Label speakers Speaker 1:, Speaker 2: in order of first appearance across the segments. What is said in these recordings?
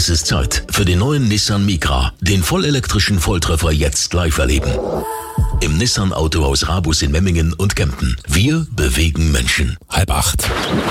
Speaker 1: Es ist Zeit für den neuen Nissan Micra, den vollelektrischen Volltreffer jetzt live erleben. Im Nissan Autohaus Rabus in Memmingen und Kempten. Wir bewegen Menschen.
Speaker 2: 7:30.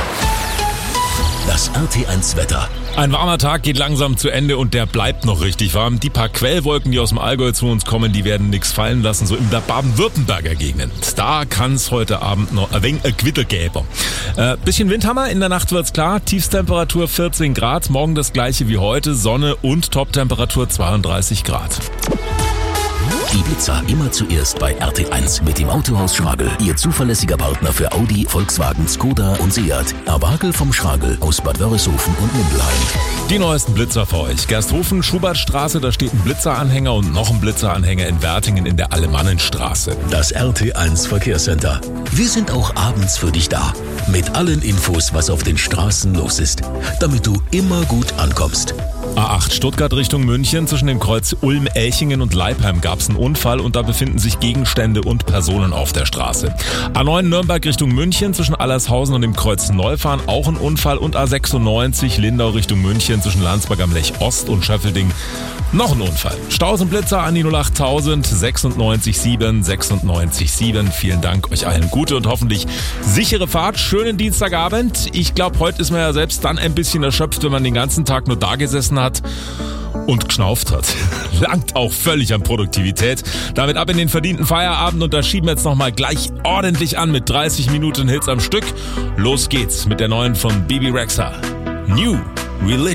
Speaker 1: Das RT1 Wetter.
Speaker 2: Ein warmer Tag geht langsam zu Ende und der bleibt noch richtig warm. Die paar Quellwolken, die aus dem Allgäu zu uns kommen, die werden nichts fallen lassen, so in der Baden-Württemberger Gegend. Da kann es heute Abend noch ein wenig Gewitter geben. Bisschen Wind haben wir, in der Nacht wird's klar. Tiefstemperatur 14 Grad, morgen das gleiche wie heute, Sonne und Toptemperatur 32 Grad.
Speaker 1: Die Blitzer immer zuerst bei RT1 mit dem Autohaus Schragel. Ihr zuverlässiger Partner für Audi, Volkswagen, Skoda und Seat. Erwagel vom Schragel aus Bad Wörishofen und Mindelheim.
Speaker 2: Die neuesten Blitzer für euch. Gersthofen, Schubertstraße, da steht ein Blitzeranhänger und noch ein Blitzeranhänger in Wertingen in der Alemannenstraße.
Speaker 1: Das RT1 Verkehrscenter. Wir sind auch abends für dich da. Mit allen Infos, was auf den Straßen los ist. Damit du immer gut ankommst.
Speaker 2: A8 Stuttgart Richtung München. Zwischen dem Kreuz Ulm-Elchingen und Leipheim gab es einen Unfall und da befinden sich Gegenstände und Personen auf der Straße. A9 Nürnberg Richtung München. Zwischen Allershausen und dem Kreuz Neufahren auch ein Unfall. Und A96 Lindau Richtung München. Zwischen Landsberg am Lech Ost und Schöffelding noch ein Unfall. Staus und Blitzer an die 08000 96 7 96 7. Vielen Dank, euch allen gute und hoffentlich sichere Fahrt. Schönen Dienstagabend. Ich glaube, heute ist man ja selbst dann ein bisschen erschöpft, wenn man den ganzen Tag nur da gesessen hat und geschnauft hat. Langt auch völlig an Produktivität. Damit ab in den verdienten Feierabend und da schieben wir jetzt nochmal gleich ordentlich an mit 30 Minuten Hits am Stück. Los geht's mit der neuen von Bebe Rexha. New Religion.